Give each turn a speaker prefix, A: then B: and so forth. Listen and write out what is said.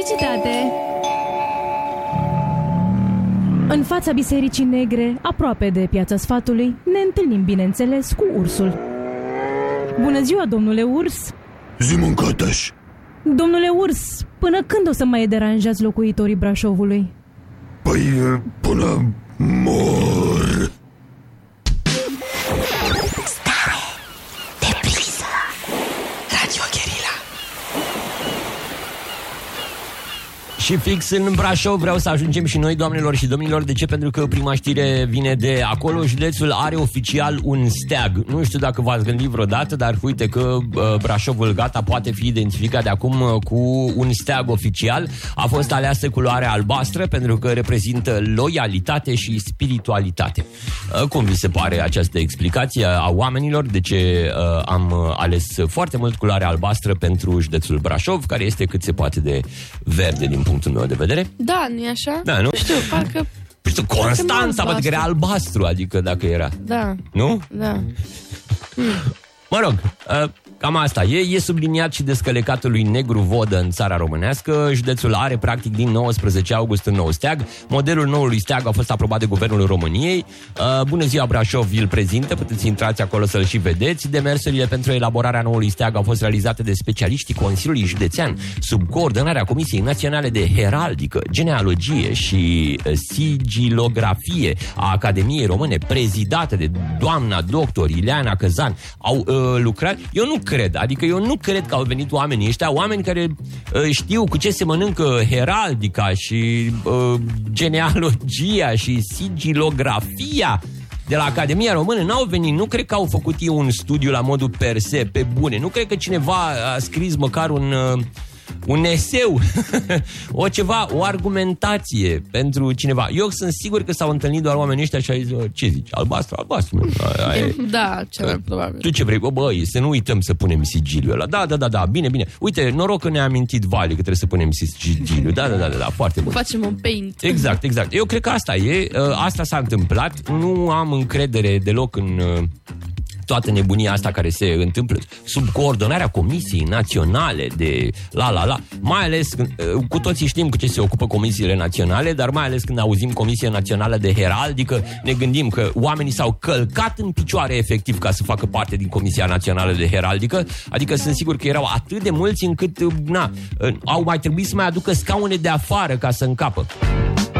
A: Publicitate. În fața Bisericii Negre, aproape de Piața Sfatului, ne întâlnim, bineînțeles, cu ursul. Bună ziua, domnule urs!
B: Zi, mâncătaș!
A: Domnule urs, până când o să mai deranjați locuitorii Brașovului?
B: Păi, până mor!
C: Stare de priză. Radio Guerilla.
D: Și fix în Brașov vreau să ajungem și noi, doamnelor și domnilor. De ce? Pentru că prima știre vine de acolo. Județul are oficial un steag. Nu știu dacă v-ați gândit vreodată, dar uite că Brașovul gata poate fi identificat de acum cu un steag oficial. A fost aleasă culoarea albastră pentru că reprezintă loialitate și spiritualitate. Cum vi se pare această explicație a oamenilor? De ce am ales foarte mult culoarea albastră pentru județul Brașov, care este cât se poate de verde din punctul meu de vedere?
C: Da, nu-i așa?
D: Da, nu?
C: Știu, parcă...
D: Știu, Constanța, văd că era albastru, adică dacă era.
C: Da.
D: Nu?
C: Da.
D: Mă rog, cam asta. E subliniat și descălecatul lui negru vodă în țara românească. Județul are practic din 19 august un nou steag. Modelul noului steag a fost aprobat de Guvernul României. Bună ziua Brașov, vi-l prezintă, puteți intrați acolo să-l și vedeți. Demersurile pentru elaborarea noului steag au fost realizate de specialiștii Consiliului Județean sub coordonarea Comisiei Naționale de Heraldică, Genealogie și Sigilografie a Academiei Române, prezidate de doamna doctor Ileana Căzan. Au lucrat. Eu nu cred că au venit oamenii ăștia, oameni care știu cu ce se mănâncă heraldica și genealogia și sigilografia de la Academia Română. N-au venit, nu cred că au făcut ei un studiu la modul per se, pe bune. Nu cred că cineva a scris măcar un eseu, o argumentație pentru cineva. Eu sunt sigur că s-au întâlnit doar oamenii ăștia și au zis, ce zici? Albastru?
C: Da, cel probabil.
D: Tu ce vrei? Băi, să nu uităm să punem sigiliul ăla. Da, bine. Uite, noroc că ne-a amintit Vali că trebuie să punem sigiliul. Da, foarte bun.
C: Facem un paint.
D: Exact. Eu cred că asta e. Asta s-a întâmplat. Nu am încredere deloc în toată nebunia asta care se întâmplă sub coordonarea Comisiei Naționale de mai ales cu toții știm cu ce se ocupă comisiile naționale, dar mai ales când auzim Comisia Națională de Heraldică, ne gândim că oamenii s-au călcat în picioare efectiv ca să facă parte din Comisia Națională de Heraldică, adică sunt sigur că erau atât de mulți încât au mai trebuit să mai aducă scaune de afară ca să încapă.